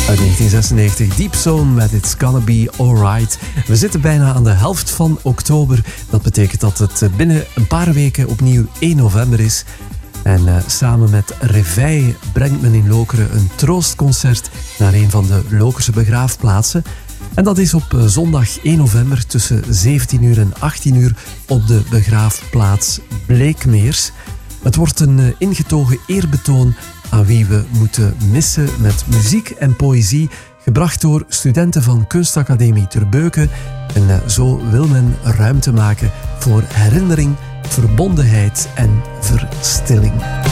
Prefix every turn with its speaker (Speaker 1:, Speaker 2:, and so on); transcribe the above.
Speaker 1: Uit 1996, Deep Zone met It's Gonna Be Alright. We zitten bijna aan de helft van oktober. Dat betekent dat het binnen een paar weken opnieuw 1 november is. En samen met Reveille brengt men in Lokeren een troostconcert naar een van de Lokerse begraafplaatsen. En dat is op zondag 1 november tussen 17 uur en 18 uur op de begraafplaats Bleekmeers. Het wordt een ingetogen eerbetoon aan wie we moeten missen met muziek en poëzie, gebracht door studenten van Kunstacademie Terbeuken. En zo wil men ruimte maken voor herinnering, verbondenheid en verstilling.